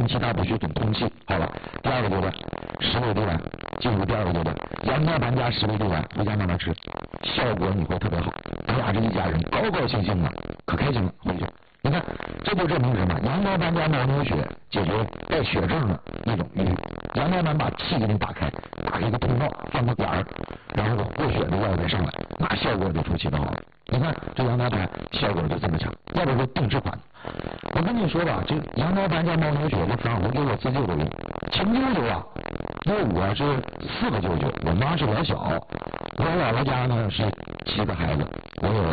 经其他不许动空气。好了，第二个阶段，食味对完，进入第二个阶段，羊胎盘加食味对完，回家慢慢吃，效果你会特别好。哎呀，这一家人高高兴兴的，可开心了，回去。你看，这就证明什么？羊胎盘加牦牛血解决带血症的一种瘀。羊胎盘把气给你打开，打开一个通道，放个管儿，然后过血的药再上来，那效果就出奇的好。你看这羊胎盘效果就这么强，要不说定制款。我跟你说吧，这羊胎盘加牦牛血这方我给我自舅舅用，亲舅舅啊，因为我是4个舅舅，我妈是老小，我姥姥家呢是7个孩子，我有